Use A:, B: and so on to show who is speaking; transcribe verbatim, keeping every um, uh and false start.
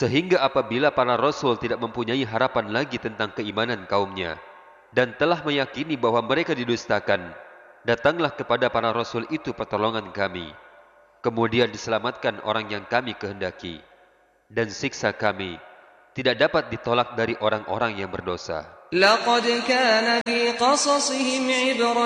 A: Sehingga apabila para rasul tidak mempunyai harapan lagi tentang keimanan kaumnya dan telah meyakini bahwa mereka didustakan, datanglah kepada para rasul itu pertolongan kami. Kemudian diselamatkan orang yang kami kehendaki, dan siksa kami tidak dapat ditolak dari orang-orang yang berdosa.
B: لقد كان في قصصهم عبرة